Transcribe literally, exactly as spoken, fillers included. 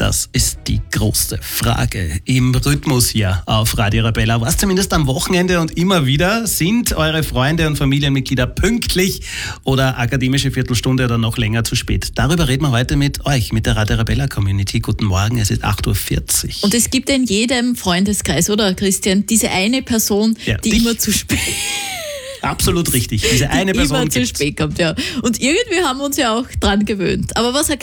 Das ist die große Frage im Rhythmus hier auf Radio Arabella. Was zumindest am Wochenende und immer wieder, sind eure Freunde und Familienmitglieder pünktlich oder akademische Viertelstunde oder noch länger zu spät? Darüber reden wir heute mit euch, mit der Radio Arabella Community. Guten Morgen, es ist acht Uhr vierzig. Und es gibt in jedem Freundeskreis, oder Christian, diese eine Person, Ja, die dich. immer zu spät Absolut richtig. Diese eine die Person immer zu gibt's. spät kommt, ja. Und irgendwie haben wir uns ja auch dran gewöhnt. Aber was